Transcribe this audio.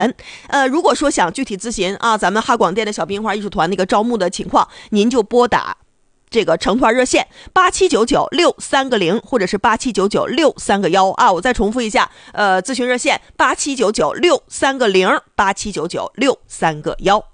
如果说想具体咨询啊，咱们哈广电的小冰花艺术团那个招募的情况，您就拨打这个成团热线879963个0，或者是879963个1啊。我再重复一下，咨询热线879963个0，879963个1。